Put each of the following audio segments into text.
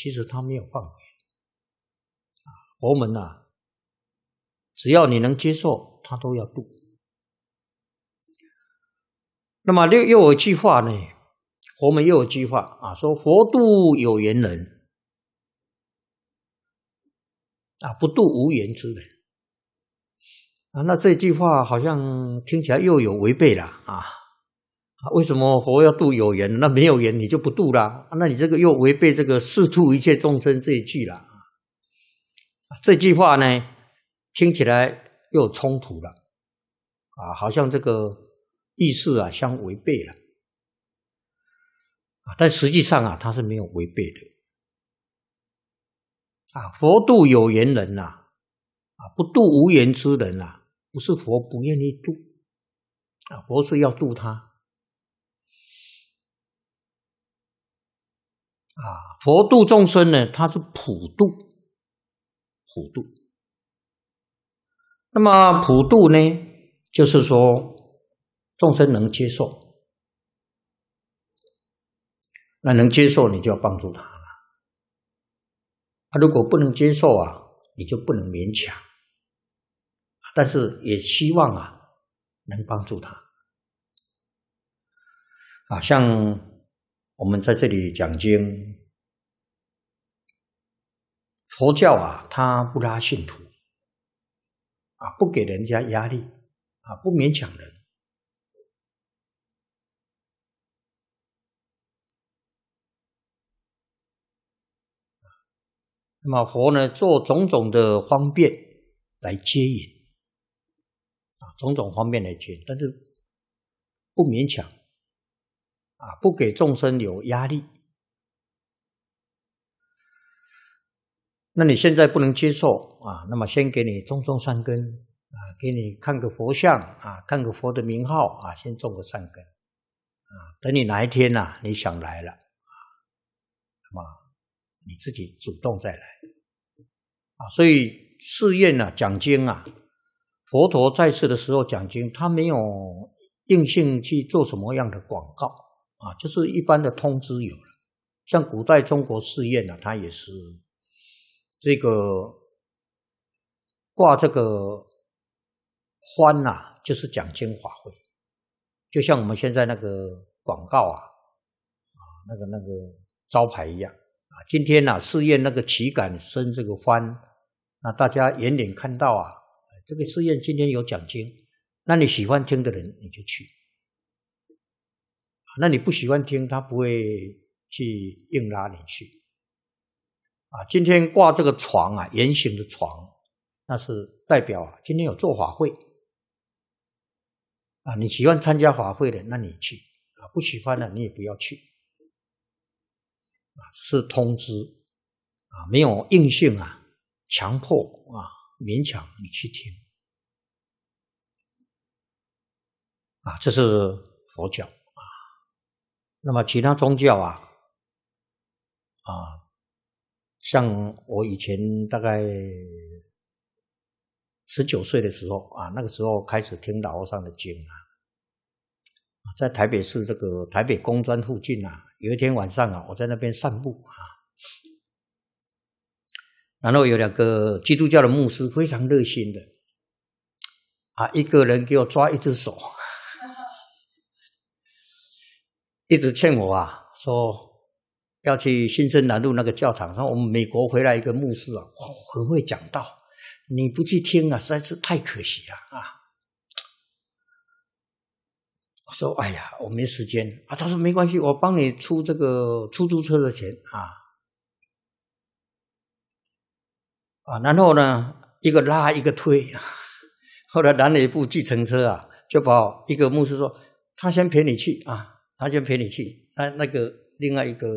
其实它没有范围。佛门啊，只要你能接受，它都要度。那么又有一句话呢，佛门又有一句话啊，说佛度有缘人啊，不度无缘之人啊。那这句话好像听起来又有违背了啊。为什么佛要度有缘？那没有缘你就不度啦？那你这个又违背这个视度一切众生这一句了。这句话呢，听起来又有冲突了啊，好像这个意思啊相违背了啊，但实际上啊，它是没有违背的啊。佛度有缘人呐，啊，不度无缘之人呐，不是佛不愿意度啊，佛是要度他啊。佛度众生呢，他是普度，普度。那么普度呢，就是说众生能接受，那能接受你就要帮助他了啊。如果不能接受啊，你就不能勉强，但是也希望啊能帮助他啊。像我们在这里讲经，佛教啊，它不拉信徒啊，不给人家压力啊，不勉强人。那么佛呢，做种种的方便来接引啊，种种方便来接引，但是不勉强啊，不给众生有压力。那你现在不能接受啊，那么先给你种种善根啊，给你看个佛像啊，看个佛的名号啊，先种个善根啊，等你哪一天啊，你想来了啊，那么你自己主动再来啊。所以寺院啊讲经啊，佛陀在世的时候讲经，他没有硬性去做什么样的广告啊，就是一般的通知有了。像古代中国寺院啊，它也是这个挂这个幡啊，就是讲经法会，就像我们现在那个广告啊，那个招牌一样啊。今天啊，寺院那个旗杆升这个幡，那大家眼脸看到啊，这个寺院今天有讲经，那你喜欢听的人你就去，那你不喜欢听，他不会去硬拉你去啊。今天挂这个床啊，圆形的床，那是代表啊，今天有做法会啊。你喜欢参加法会的，那你去啊；不喜欢的，你也不要去啊。是通知啊，没有硬性啊，强迫啊，勉强你去听啊。这是佛教啊。那么其他宗教啊，像我以前大概19岁的时候啊，那个时候开始听老和尚的经啊，在台北市这个台北工专附近啊，有一天晚上啊，我在那边散步啊，然后有2个基督教的牧师非常热心的啊，一个人给我抓一只手，一直劝我啊，说要去新生南路那个教堂，说我们美国回来一个牧师啊，很会讲道，你不去听啊，实在是太可惜了啊。我说哎呀，我没时间啊。他说没关系，我帮你出这个出租车的钱啊。然后呢，一个拉一个推，后来拦了一部计程车啊，就把一个牧师说他先陪你去啊，他先陪你去。那个另外一个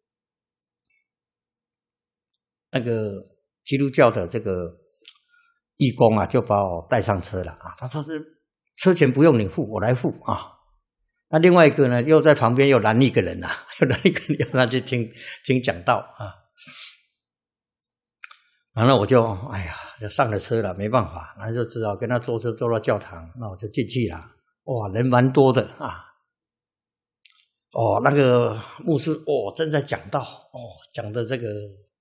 那个基督教的这个义工啊，就把我带上车了啊。他说车钱不用你付，我来付啊。那另外一个呢，又在旁边又拦一个人啊，又拦一个人要他去听讲道啊。然后我就哎呀，就上了车了，没办法，然后就只好跟他坐车坐到教堂，那我就进去了。哇，人蛮多的啊。 那个牧师正在讲道讲的这个